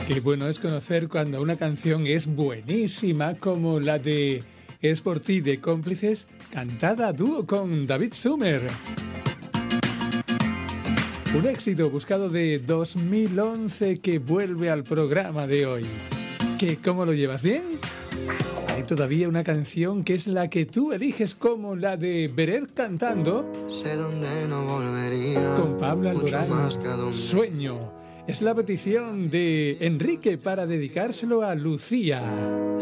Qué bueno es conocer cuando una canción es buenísima, como la de Es por ti de Cómplices, cantada a dúo con David Sumer. Un éxito buscado de 2011 que vuelve al programa de hoy. ¿Cómo lo llevas? ¿Bien? Hay todavía una canción que es la que tú eliges, como la de Beret cantando Sé dónde no volvería, con Pablo Alborán. Donde... Sueño. Es la petición de Enrique para dedicárselo a Lucía.